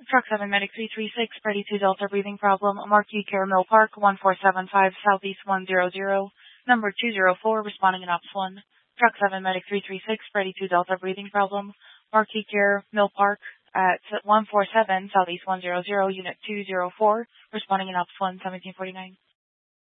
Truck 7 Medic 336, Freddy 2 Delta breathing problem, Marquee Care Mill Park, 1475 Southeast 100, number 204, responding in Ops 1. Truck 7 Medic 336, Freddy 2 Delta breathing problem, Marquee Care Mill Park at 147 Southeast 100, unit 204, responding in Ops 1, 1749.